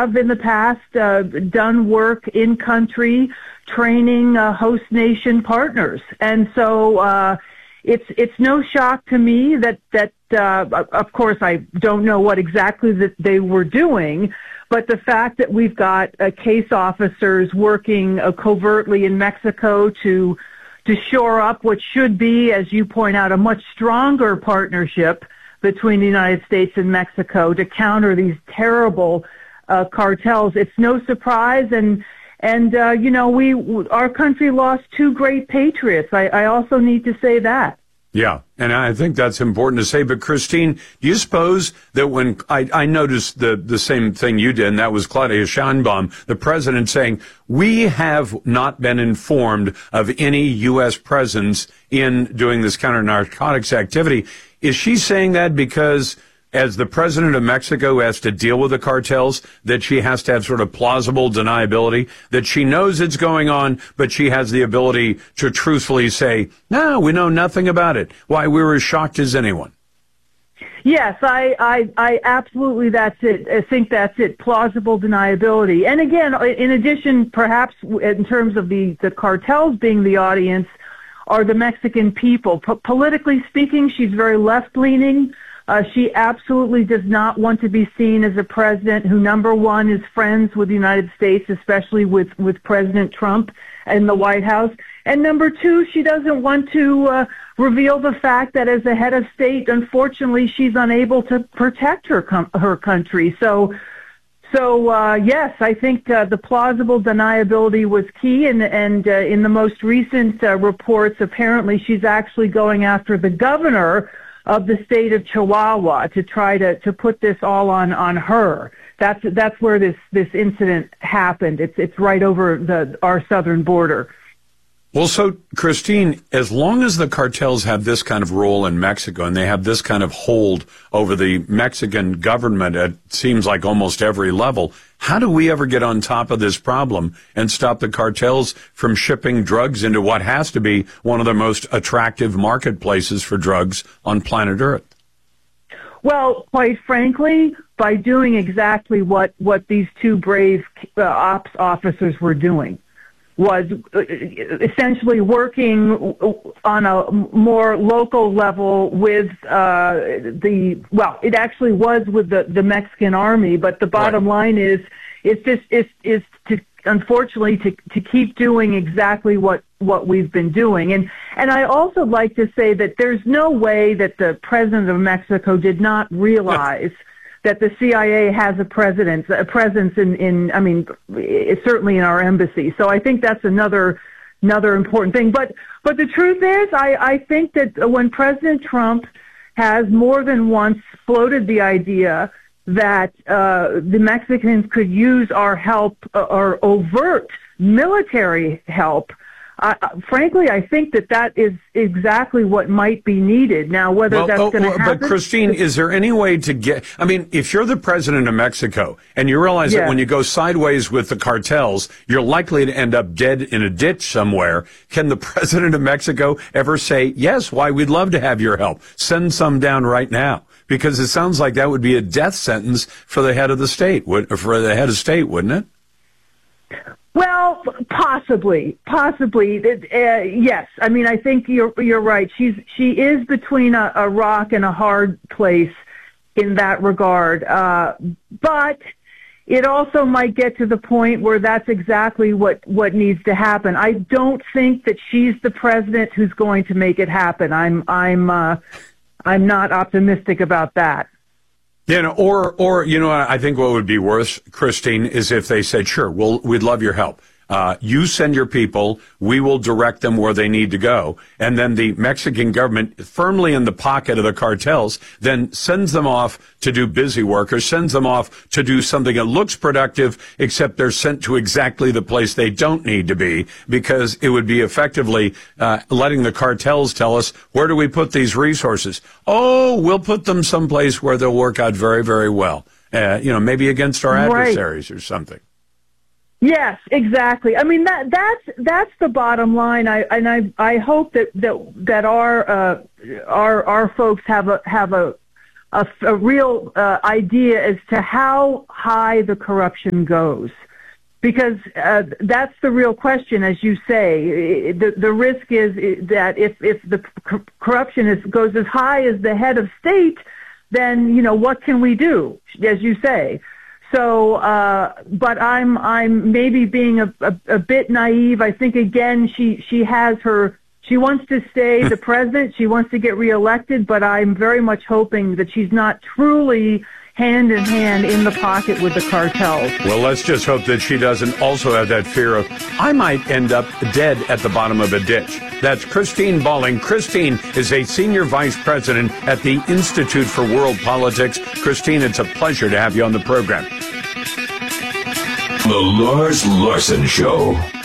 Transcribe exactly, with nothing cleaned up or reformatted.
have in the past uh, done work in country training uh, host nation partners. And so uh, it's it's no shock to me that, that uh, of course, I don't know what exactly that they were doing, but the fact that we've got uh, case officers working uh, covertly in Mexico to to shore up what should be, as you point out, a much stronger partnership between the United States and Mexico to counter these terrible uh, cartels. It's no surprise, and and uh, you know, we our country lost two great patriots. I, I also need to say that. Yeah, and I think that's important to say. But Christine, do you suppose that when I, I noticed the, the same thing you did, and that was Claudia Sheinbaum, the president, saying, we have not been informed of any U S presence in doing this counter-narcotics activity. Is she saying that because as the president of Mexico has to deal with the cartels, that she has to have sort of plausible deniability, that she knows it's going on, but she has the ability to truthfully say, no, we know nothing about it. Why, we were as shocked as anyone. Yes, I, I, I absolutely, that's it. I think that's it, plausible deniability. And again, in addition, perhaps in terms of the, the cartels being the audience, are the Mexican people. P- politically speaking, she's very left-leaning. Uh, she absolutely does not want to be seen as a president who, number one, is friends with the United States, especially with, with President Trump in the White House. And number two, she doesn't want to uh, reveal the fact that as a head of state, unfortunately, she's unable to protect her com- her country. So, so uh, yes, I think uh, the plausible deniability was key. And, and uh, in the most recent uh, reports, apparently she's actually going after the governor of the state of Chihuahua to try to, to put this all on, on her. That's that's where this, this incident happened. It's it's right over the our southern border. Well, so, Christine, as long as the cartels have this kind of role in Mexico and they have this kind of hold over the Mexican government at seems like almost every level, how do we ever get on top of this problem and stop the cartels from shipping drugs into what has to be one of the most attractive marketplaces for drugs on planet Earth? Well, quite frankly, by doing exactly what, what these two brave uh, ops officers were doing. Was essentially working on a more local level with uh, the, well, it actually was with the, the Mexican army, but the bottom right. line is, it's just, is, is to, unfortunately, to, to keep doing exactly what, what we've been doing. And, and I also like to say that there's no way that the president of Mexico did not realize that the C I A has a presence, a presence in, in, I mean, certainly in our embassy. So I think that's another, another important thing. But, but the truth is, I, I think that when President Trump has more than once floated the idea that uh, the Mexicans could use our help uh, or overt military help, Uh, frankly, I think that that is exactly what might be needed. Now, whether well, that's oh, going to well, happen... But, Christine, is there any way to get... I mean, if you're the president of Mexico and you realize yeah. that when you go sideways with the cartels, you're likely to end up dead in a ditch somewhere, can the president of Mexico ever say, yes, why, we'd love to have your help. Send some down right now. Because it sounds like that would be a death sentence for the head of the state, would, for the head of state, wouldn't it? Well, possibly, possibly. Uh, yes, I mean, I think you're you're right. She's she is between a, a rock and a hard place in that regard. Uh, but it also might get to the point where that's exactly what, what needs to happen. I don't think that she's the president who's going to make it happen. I'm I'm uh, I'm not optimistic about that. You know, or, or, you know, I think what would be worse, Christine, is if they said, sure, we'll, we'd love your help. Uh, you send your people, we will direct them where they need to go. And then the Mexican government, firmly in the pocket of the cartels, then sends them off to do busy work or sends them off to do something that looks productive, except they're sent to exactly the place they don't need to be, because it would be effectively uh, letting the cartels tell us, where do we put these resources? Oh, we'll put them someplace where they'll work out very, very well. Uh, you know, maybe against our adversaries right. or something. Yes, exactly. I mean, that that's that's the bottom line. I and I I hope that that that our uh, our our folks have a have a a, a real uh, idea as to how high the corruption goes. Because uh, that's the real question, as you say. The, the risk is that if, if the corruption is, goes as high as the head of state, then, you know, what can we do, as you say? So, uh, but I'm I'm maybe being a, a, a bit naive. I think, again, she, she has her, she wants to stay the president. She wants to get reelected, but I'm very much hoping that she's not truly hand in hand in the pocket with the cartels. Well, let's just hope that she doesn't also have that fear of, I might end up dead at the bottom of a ditch. That's Christine Balling. Christine is a senior vice president at the Institute for World Politics. Christine, it's a pleasure to have you on the program. The Lars Larson Show.